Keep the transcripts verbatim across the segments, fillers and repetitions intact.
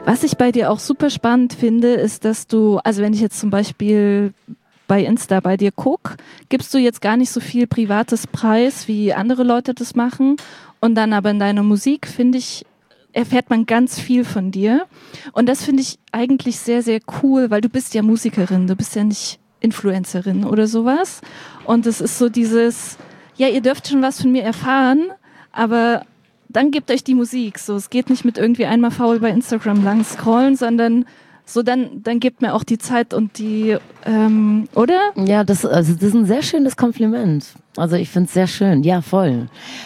Was ich bei dir auch super spannend finde, ist, dass du, also wenn ich jetzt zum Beispiel bei Insta bei dir gucke, gibst du jetzt gar nicht so viel privates Preis, wie andere Leute das machen. Und dann aber in deiner Musik, finde ich, erfährt man ganz viel von dir. Und das finde ich eigentlich sehr, sehr cool, weil du bist ja Musikerin, du bist ja nicht Influencerin oder sowas. Und es ist so dieses, ja, ihr dürft schon was von mir erfahren, aber dann gebt euch die Musik. So, es geht nicht mit irgendwie einmal faul bei Instagram lang scrollen, sondern so dann, dann gebt mir auch die Zeit und die, ähm, oder? Ja, das, also das ist ein sehr schönes Kompliment. Also ich finde es sehr schön. Ja, voll.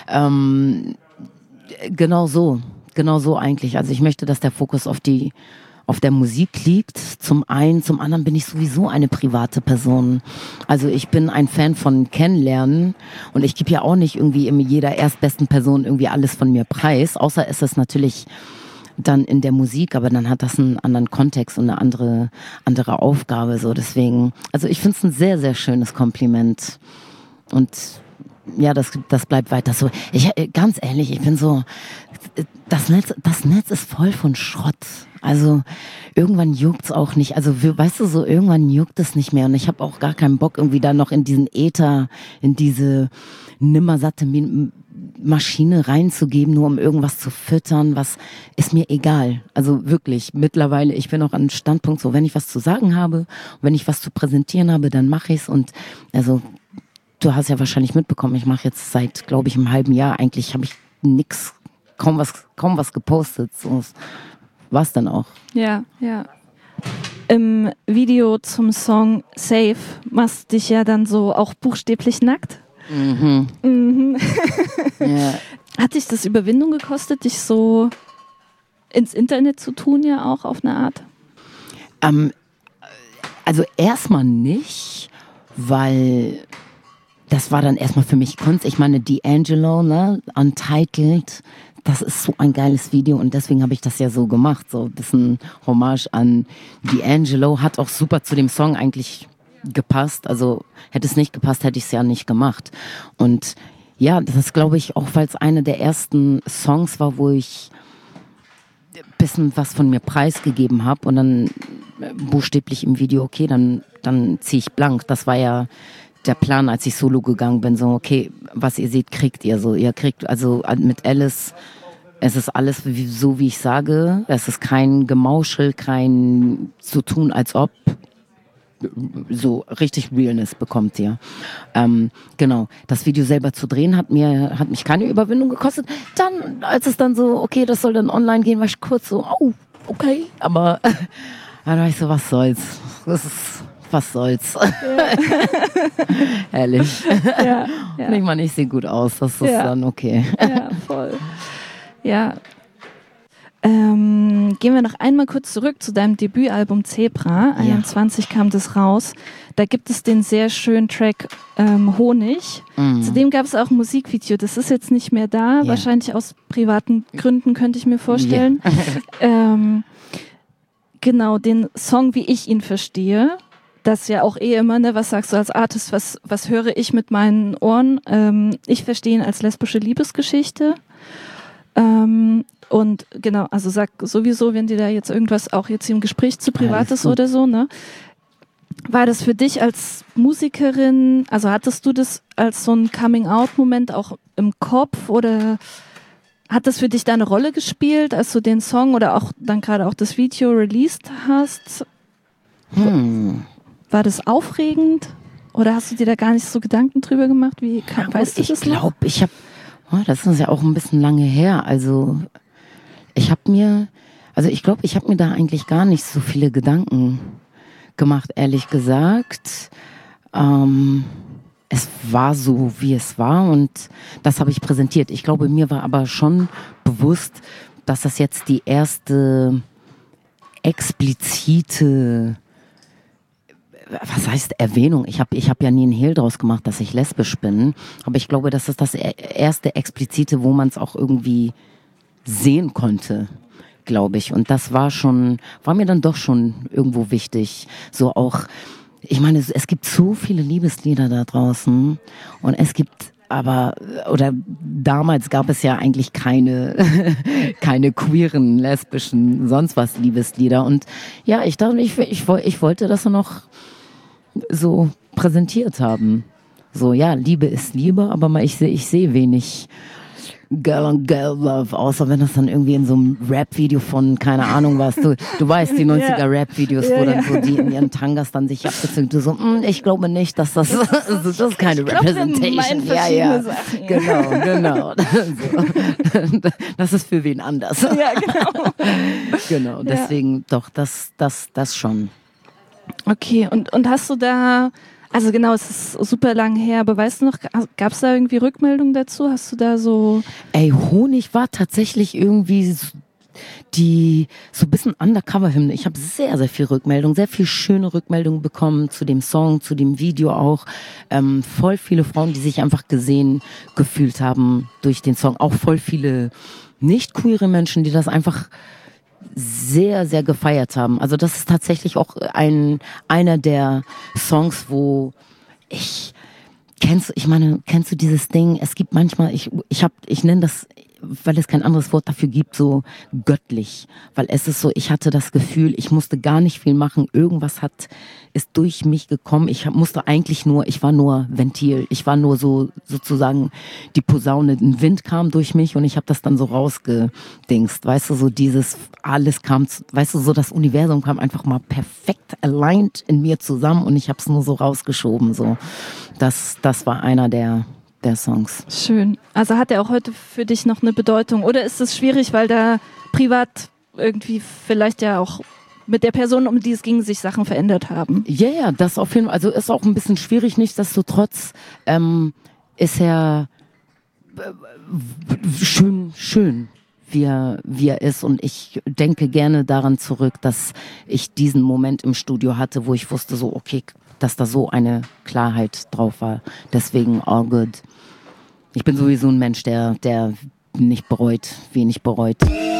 Ähm, genau so. Genau so eigentlich. Also ich möchte, dass der Fokus auf die auf der Musik liegt. Zum einen, zum anderen bin ich sowieso eine private Person. Also ich bin ein Fan von Kennenlernen und ich gebe ja auch nicht irgendwie in jeder erstbesten Person irgendwie alles von mir preis, außer es ist natürlich dann in der Musik, aber dann hat das einen anderen Kontext und eine andere andere Aufgabe. So deswegen, also ich finde es ein sehr, sehr schönes Kompliment und ja, das das bleibt weiter so. Ich ganz ehrlich, ich bin so, das Netz, das Netz ist voll von Schrott. Also irgendwann juckt's auch nicht. Also weißt du so, irgendwann juckt es nicht mehr und ich habe auch gar keinen Bock irgendwie da noch in diesen Äther, in diese nimmersatte Maschine reinzugeben, nur um irgendwas zu füttern, was ist mir egal. Also wirklich, mittlerweile, ich bin auch an einem Standpunkt, so wenn ich was zu sagen habe, wenn ich was zu präsentieren habe, dann mache ich's und also du hast ja wahrscheinlich mitbekommen, ich mache jetzt seit, glaube ich, einem halben Jahr eigentlich, habe ich nix, kaum was, kaum was gepostet. So war's dann auch. Ja, ja. Im Video zum Song Safe machst dich ja dann so auch buchstäblich nackt. Mhm. Mhm. Ja. Hat dich das Überwindung gekostet, dich so ins Internet zu tun, ja auch auf eine Art? Ähm, also erstmal nicht, weil das war dann erstmal für mich Kunst. Ich meine, D'Angelo, ne, Untitled, das ist so ein geiles Video und deswegen habe ich das ja so gemacht. So ein bisschen Hommage an D'Angelo, hat auch super zu dem Song eigentlich gepasst. Also hätte es nicht gepasst, hätte ich es ja nicht gemacht. Und ja, das ist, glaube ich, auch weil es eine der ersten Songs war, wo ich ein bisschen was von mir preisgegeben habe und dann buchstäblich im Video, okay, dann, dann ziehe ich blank. Das war ja der Plan, als ich solo gegangen bin, so, okay, was ihr seht, kriegt ihr so. Ihr kriegt, also mit Alice, es ist alles wie, so, wie ich sage. Es ist kein Gemauschel, kein zu tun, als ob. So richtig Realness bekommt ihr. Ähm, genau, das Video selber zu drehen hat mir, hat mich keine Überwindung gekostet. Dann, als es dann so, okay, das soll dann online gehen, war ich kurz so, oh, okay. Aber dann war ich so, was soll's. Das ist... Was soll's. Ja. Ehrlich. Ja, ja. Und ich meine, ich sehe gut aus. Das ist ja dann okay. Ja, voll. Ja. Ähm, gehen wir noch einmal kurz zurück zu deinem Debütalbum Zebra. einundzwanzig ja. kam das raus. Da gibt es den sehr schönen Track ähm, Honig. Mhm. Zudem gab es auch ein Musikvideo. Das ist jetzt nicht mehr da. Ja. Wahrscheinlich aus privaten Gründen, könnte ich mir vorstellen. Ja. ähm, genau, den Song, wie ich ihn verstehe. Das ja auch eh immer, ne, was sagst du als Artist, was, was höre ich mit meinen Ohren? Ähm, ich verstehe ihn als lesbische Liebesgeschichte. Ähm, und genau, also sag sowieso, wenn dir da jetzt irgendwas auch jetzt im Gespräch zu privat ist oder so, ne? War das für dich als Musikerin, also hattest du das als so ein Coming-out-Moment auch im Kopf oder hat das für dich da eine Rolle gespielt, als du den Song oder auch dann gerade auch das Video released hast? Hm. War das aufregend oder hast du dir da gar nicht so Gedanken drüber gemacht? Wie kann, ja, weißt du ich das glaub, noch? Ich glaube, ich habe, oh, das ist ja auch ein bisschen lange her. Also ich habe mir, also ich glaube, ich habe mir da eigentlich gar nicht so viele Gedanken gemacht, ehrlich gesagt. Ähm, es war so, wie es war und das habe ich präsentiert. Ich glaube, mir war aber schon bewusst, dass das jetzt die erste explizite, was heißt Erwähnung? Ich habe ich hab ja nie einen Hehl draus gemacht, dass ich lesbisch bin. Aber ich glaube, das ist das erste Explizite, wo man es auch irgendwie sehen konnte, glaube ich. Und das war schon, war mir dann doch schon irgendwo wichtig. So auch, ich meine, es, es gibt so viele Liebeslieder da draußen und es gibt aber, oder damals gab es ja eigentlich keine, keine queeren, lesbischen, sonst was Liebeslieder. Und ja, ich dachte, ich, ich, ich wollte das noch so präsentiert haben. So, ja, Liebe ist Liebe, aber mal ich sehe ich sehe wenig Girl on Girl Love, außer wenn das dann irgendwie in so einem Rap-Video von, keine Ahnung was, du, du weißt, die neunziger-Rap-Videos, wo ja, dann ja. so die in ihren Tangas dann sich abgezogen, du so, mm, ich glaube nicht, dass das, das, das, das ist keine ich glaub, Representation. Ja, ja, Sachen, ja, genau, genau. So. Das ist für wen anders. Ja, genau. Genau, deswegen, ja. doch, das, das, das schon. Okay, und, und hast du da, also genau, es ist super lang her, aber weißt du noch, gab es da irgendwie Rückmeldungen dazu? Hast du da so... Ey, Honig war tatsächlich irgendwie so die, so ein bisschen Undercover-Hymne. Ich habe sehr, sehr viel Rückmeldungen, sehr viel schöne Rückmeldungen bekommen zu dem Song, zu dem Video auch. Ähm, voll viele Frauen, die sich einfach gesehen, gefühlt haben durch den Song. Auch voll viele nicht queere Menschen, die das einfach sehr, sehr gefeiert haben. Also das ist tatsächlich auch ein einer der Songs, wo ich kennst ich meine, kennst du dieses Ding? Es gibt manchmal, ich ich habe ich nenne das, weil es kein anderes Wort dafür gibt, so göttlich, weil es ist so, ich hatte das Gefühl, ich musste gar nicht viel machen, irgendwas hat ist durch mich gekommen. Ich musste eigentlich nur, ich war nur Ventil, ich war nur so sozusagen die Posaune, ein Wind kam durch mich und ich habe das dann so rausgedingst, weißt du, so dieses alles kam, weißt du, so das Universum kam einfach mal perfekt aligned in mir zusammen und ich habe es nur so rausgeschoben, so. Das das war einer der der Songs. Schön. Also hat er auch heute für dich noch eine Bedeutung? Oder ist es schwierig, weil da privat irgendwie vielleicht ja auch mit der Person, um die es ging, sich Sachen verändert haben? Ja, yeah, das auf jeden Fall. Also ist auch ein bisschen schwierig, nichtsdestotrotz ähm, ist er äh, schön, schön, wie er, wie er ist. Und ich denke gerne daran zurück, dass ich diesen Moment im Studio hatte, wo ich wusste so, okay, dass da so eine Klarheit drauf war. Deswegen all good. Ich bin sowieso ein Mensch, der, der nicht bereut, wenig bereut.